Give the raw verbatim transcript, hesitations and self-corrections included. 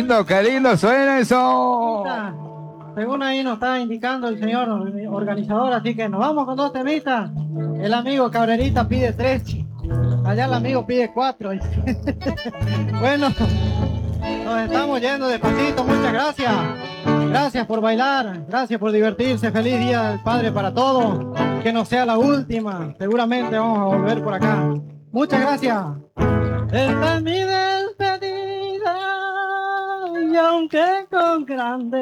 lindo, qué lindo suena eso. Según ahí nos está indicando el señor organizador, así que nos vamos con dos temitas. El amigo Cabrerita pide tres, allá el amigo pide cuatro. Bueno, nos estamos yendo despacito, muchas gracias. Gracias por bailar, gracias por divertirse. Feliz Día del Padre para todos. Que no sea la última, seguramente vamos a volver por acá. Muchas gracias. Esta es mi despedida y aunque con grande